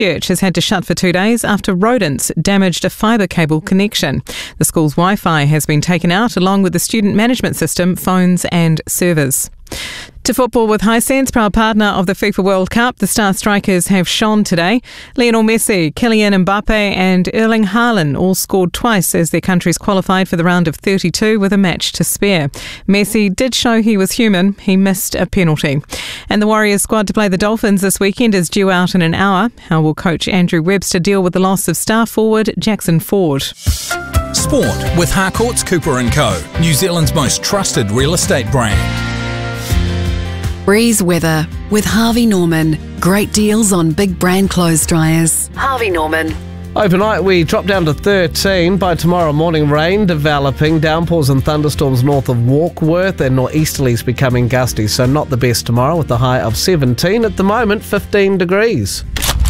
Church has had to shut for 2 days after rodents damaged a fibre cable connection. The school's Wi-Fi has been taken out along with the student management system, phones and servers. To football with Hisense, proud partner of the FIFA World Cup. The star strikers have shone today. Lionel Messi, Kylian Mbappe and Erling Haaland all scored twice as their countries qualified for the round of 32 with a match to spare. Messi did show he was human. He missed a penalty. And the Warriors squad to play the Dolphins this weekend is due out in an hour. How will coach Andrew Webster deal with the loss of star forward Jackson Ford? Sport with Harcourts Cooper & Co, New Zealand's most trusted real estate brand. Breeze weather with Harvey Norman. Great deals on big brand clothes dryers. Harvey Norman. Overnight we drop down to 13. By tomorrow morning, rain developing, downpours and thunderstorms north of Warkworth and nor'easterlies becoming gusty, so not the best tomorrow with a high of 17. At the moment, 15 degrees.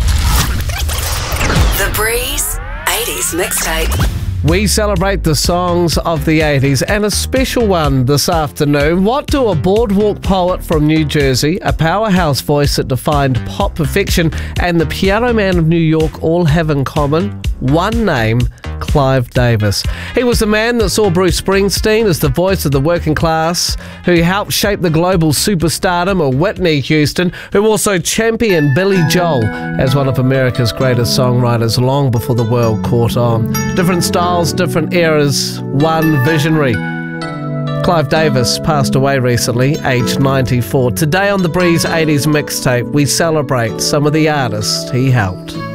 The Breeze 80s mixtape. We celebrate the songs of the 80s and a special one this afternoon. What do a boardwalk poet from New Jersey, a powerhouse voice that defined pop perfection, and the piano man of New York all have in common? One name, Clive Davis. He was the man that saw Bruce Springsteen as the voice of the working class, who helped shape the global superstardom of Whitney Houston, who also championed Billy Joel as one of America's greatest songwriters long before the world caught on. Different styles, different eras, one visionary. Clive Davis passed away recently, aged 94. Today on the Breeze 80s mixtape, we celebrate some of the artists he helped.